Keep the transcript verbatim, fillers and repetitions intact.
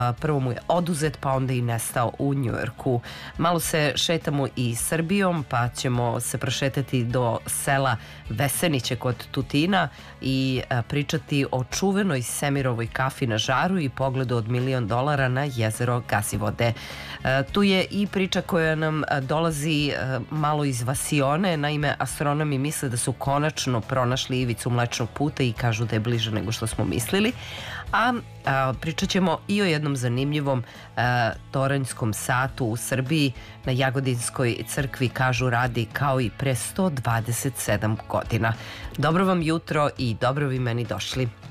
Prvo mu je oduzet, pa onda i nestao u Njujorku. Malo se šetamo i Srbijom, pa ćemo se prošetati do sela Veseniće kod Tutina i pričati o čuvenoj Semirovoj kafi na žaru i pogledu od milion dolara na jezero Gazivode. Tu je i priča koja nam dolazi malo iz Vasione. Naime, astronomi misle da su konačno pronašli ivicu Mlečnog puta i kažu da je bliže nego što smo mislili. A, a pričat ćemo i o jednom zanimljivom a, toranjskom satu u Srbiji. Na Jagodinskoj crkvi, kažu, radi kao i pre sto dvadeset sedam godina. Dobro vam jutro i dobro vi meni došli.